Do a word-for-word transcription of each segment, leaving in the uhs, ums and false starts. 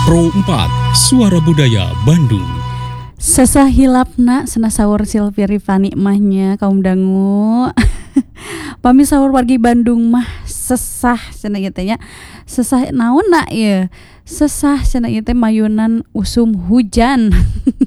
Pro empat, Suara Budaya Bandung. Sesah hilapna cenah saur Silvi Rifani mahnya kaum dangu. Pami saur wargi Bandung mah sesah cenah ieu teh nya. Sesah naonna ieu? Sesah cenah ieu teh mayunan usum hujan.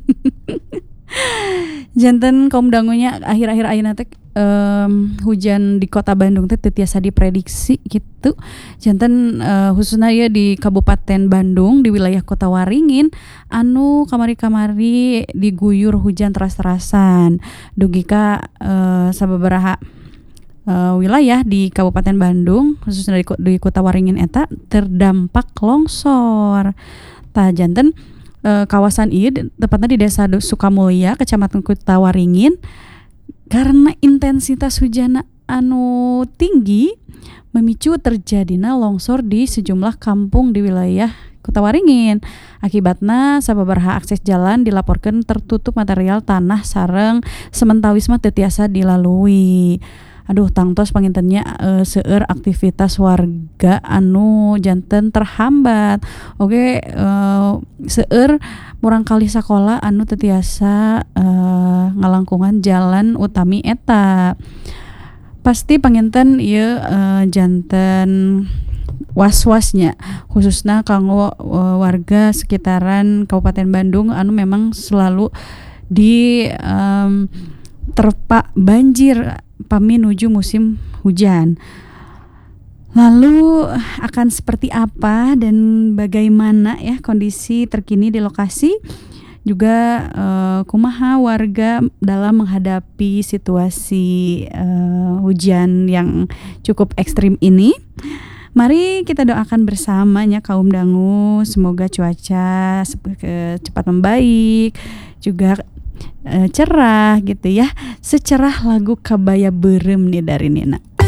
Janten kaum dangunya akhir-akhir ayeuna teh um, hujan di kota Bandung teh teu tiasa diprediksi gitu. Janten uh, khususna ieu di Kabupaten Bandung di wilayah Kota Waringin anu kamari-kamari diguyur hujan teras-terasan. Dugi ka uh, sababaraha uh, wilayah di Kabupaten Bandung khususna di, di Kota Waringin eta terdampak longsor. Tah janten Uh, kawasan ieu tepatnya di Desa Sukamulya, Kecamatan Kota Waringin, karena intensitas hujan anu tinggi memicu terjadina longsor di sejumlah kampung di wilayah Kota Waringin. Akibatna sababaraha akses jalan dilaporkan tertutup material tanah sareng sementawis mah teu tiasa dilalui. Aduh tangtos pangintennya e, seueur aktivitas warga anu janten terhambat. Oke e, seueur murangkalih sakola anu teu tiasa e, ngalangkungan jalan utami eta. Pasti panginten ieu e, janten was-wasnya khususna kanggo e, warga sekitaran Kabupaten Bandung anu memang selalu di um, terpa banjir pami nuju musim hujan. Lalu akan seperti apa dan bagaimana ya kondisi terkini di lokasi, juga uh, kumaha warga dalam menghadapi situasi uh, hujan yang cukup ekstrim ini. Mari kita doakan bersamanya kaum dangu, semoga cuaca cepat membaik, juga e, cerah gitu ya, secerah lagu Kabaya Beureum nih dari Nina.